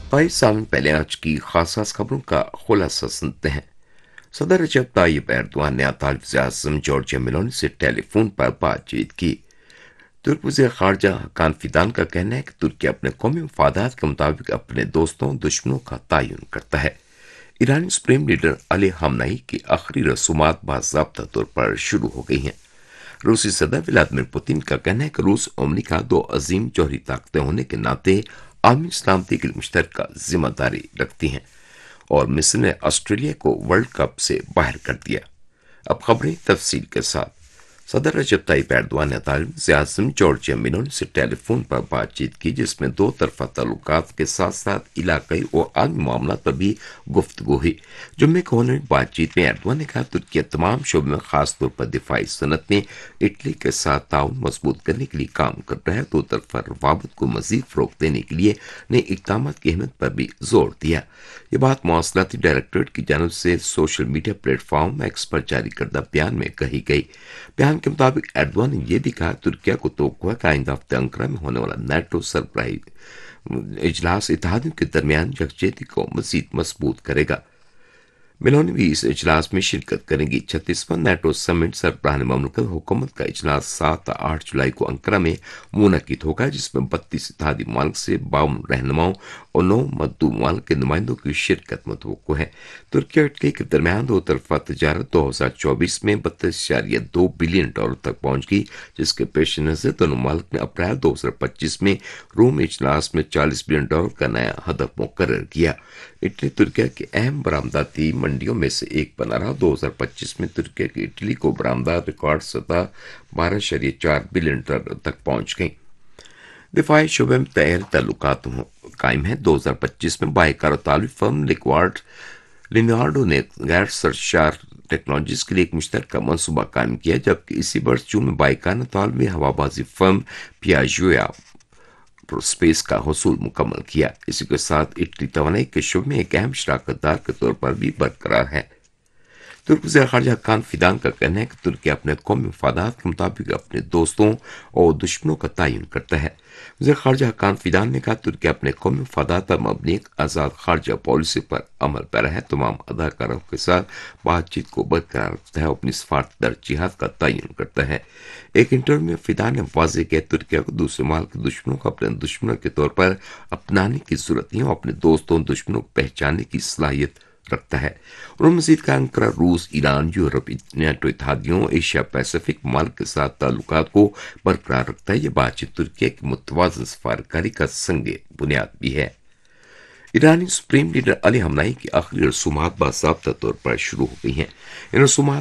22 साल पहले आज की खास खबरों का खुलासा सुनते हैं। सदर रजब तायिब एर्दोआन ने वज़ीर-ए-आज़म जॉर्जिया मेलोनी से टेलीफोन पर बातचीत की। तुर्क वज़ीर ख़ारजा हाकान फिदान का कहना है कि तुर्की अपने कौमी मफादात के मुताबिक अपने दोस्तों दुश्मनों का तयन करता है। ईरानी सुप्रीम लीडर अली खamenei की आखिरी रसूमात बाज़ाब्ता तौर पर शुरू हो गई हैं। रूसी सदर व्लादिमीर पुतिन का कहना है कि रूस और अमरीका दो अजीम जौहरी ताकतें होने के नाते आलमी सलामती के लिए मुश्तरका जिम्मेदारी रखती हैं, और मिस्र ने ऑस्ट्रेलिया को वर्ल्ड कप से बाहर कर दिया। अब खबरें तफसील के साथ। सदर रजब तायिप एर्दोआन ने वज़ीर-ए-आज़म जॉर्जिया मेलोनी से टेलीफोन पर बातचीत की, जिसमें दो तरफा ताल्लुकात के साथ साथ इलाकाई और आलमी मामलात पर भी गुफ्तगू हुई। जुम्मे को होने वाली बातचीत में एर्दोआन ने कहा तुर्की तमाम शोबों में खासतौर पर दिफाई सनत में इटली के साथ ताउन मजबूत करने के लिए काम कर रहा है। दो तरफा रवाबत को मजीद फरोग देने के लिए नए इक़दाम की अहमियत पर भी जोर दिया। ये बात मवासलाती डायरेक्टरेट की जानब से सोशल मीडिया प्लेटफॉर्म एक्स पर जारी करदा बयान में कही गई। बयान के मुताबिक एर्दोआन ने यह भी कहा तुर्किया को तवक्को है कि आइंदा हफ्ते अंकारा में होने वाला नेटो सरबराही इजलास इत्तेहादियों के दरमियान यकजहती को मजीद मजबूत करेगा। मेलोनी भी इस इजलास में शिरकत करेंगी। 36वां नेटो समिट सरबराह ममलकत हुकूमत का इजलास 7-8 जुलाई को अंकारा में मुनक्किद होगा, जिसमें 32 इत्तेहादी मुल्क से 52 रहनुमाओं और 9 मद्दू मुल्क के नुमाइंदों की शिरकत मुतवक्को है। तुर्की और इटली के दरमियान दो तरफा तजारत 2024 में 32.2 बिलियन डॉलर तक पहुंच गई, जिसके पेश नजर दोनों मुल्क ने अप्रैल 2025 में रोम इजलास में 40 बिलियन डॉलर का नया हदफ मुकर्रर किया। इटली तुर्की की अहम बरामदाती मंडियों में से एक बना रहा। 2025 में तुर्की की इटली को बरामदात रिकॉर्ड सतह 12.4 बिलियन डॉलर तक पहुंच गई। दिफाई शोबे में तैयार ताल्लुकात कायम है। 2025 में बाइकार तालवी फर्म लिनार्डो ने गैर सरशार टेक्नोलॉजीज के लिए एक मुश्तरका मनसूबा कायम किया, जबकि इसी वर्ष जून में बाइकार तालवी हवाबाजी फर्म पियाजो स्पेस का हसूल मुकम्मल किया। इसी के साथ इटली तवानाई के शोबे में एक अहम शराकतदार के तौर पर भी बरकरार है। तुर्क वज़ीर ख़ारजा हाकान फिदान का कहना है कि तुर्की अपने कौमी मफादात के मुताबिक अपने दोस्तों और दुश्मनों का तयन करता है। वज़ीर ख़ारजा हाकान फिदान ने कहा तुर्की अपने कौमी मफादात पर मबनी एक आज़ाद ख़ारजा पॉलिसी पर अमल पैरा है, तमाम अदाकारों के साथ बातचीत को बरकरार रखता है, अपनी सफारती तरजीहात का तयन करता है। एक इंटरव्यू में फिदान ने वाज़ेह किया तुर्की को दूसरे मुल्क के दुश्मनों को अपने दुश्मनों के तौर पर अपनाने की जरूरत नहीं और अपने दोस्तों दुश्मनों को पहचानने की सलाहियत रखता है। उन्होंने मजीद कहा अंकारा रूस, Iran, Europe, NATO इत्तेहादियों, Asia Pacific मुल्क के साथ ताल्लुकात को बरकरार रखता है। ये बातचीत तुर्की की मुतवाज़िन सफारतकारी का संगे बुनियाद भी है। ईरानी सुप्रीम लीडर अली खamenei की आखिरी रसूमात बाज़ाब्ता तौर पर शुरू हो गई हैं। इन रसूमात